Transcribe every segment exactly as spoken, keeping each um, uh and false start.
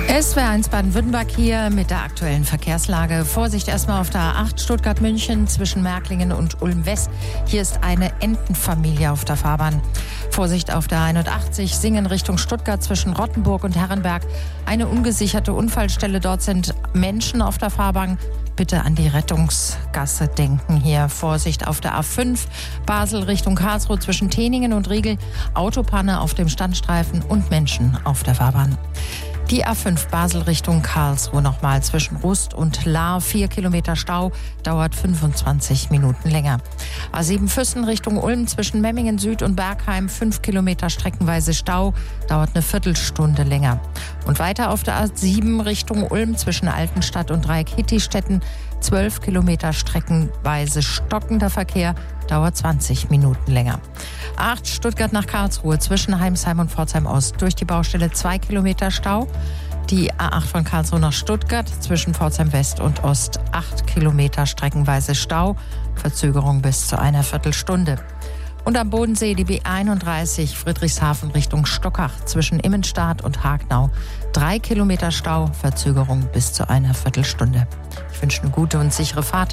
S W R eins Baden-Württemberg hier mit der aktuellen Verkehrslage. Vorsicht erstmal auf der A acht Stuttgart-München zwischen Märklingen und Ulm-West. Hier ist eine Entenfamilie auf der Fahrbahn. Vorsicht auf der einundachtzig Singen Richtung Stuttgart zwischen Rottenburg und Herrenberg. Eine ungesicherte Unfallstelle. Dort sind Menschen auf der Fahrbahn. Bitte an die Rettungsgasse denken hier. Vorsicht auf der A fünf Basel Richtung Karlsruhe zwischen Teningen und Riegel. Autopanne auf dem Standstreifen und Menschen auf der Fahrbahn. Die A fünf Basel Richtung Karlsruhe nochmal zwischen Rust und Lahr. Vier Kilometer Stau, dauert fünfundzwanzig Minuten länger. A sieben Füssen Richtung Ulm zwischen Memmingen Süd und Bergheim. Fünf Kilometer streckenweise Stau, dauert eine Viertelstunde länger. Und weiter auf der A sieben Richtung Ulm zwischen Altenstadt und Dreieck-Hittistetten. Zwölf Kilometer streckenweise stockender Verkehr, dauert zwanzig Minuten länger. A acht Stuttgart nach Karlsruhe zwischen Heimsheim und Pforzheim Ost. Durch die Baustelle zwei Kilometer Stau. Die A acht von Karlsruhe nach Stuttgart zwischen Pforzheim West und Ost. acht Kilometer streckenweise Stau. Verzögerung bis zu einer Viertelstunde. Und am Bodensee die B einunddreißig Friedrichshafen Richtung Stockach zwischen Immenstadt und Hagnau. Drei Kilometer Stau, Verzögerung bis zu einer Viertelstunde. Ich wünsche eine gute und sichere Fahrt.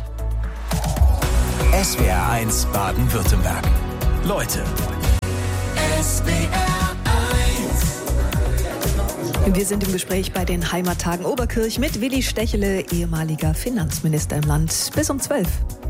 S W R eins Baden-Württemberg. Leute. S W R eins. Wir sind im Gespräch bei den Heimattagen Oberkirch mit Willi Stechele, ehemaliger Finanzminister im Land. Bis um zwölf.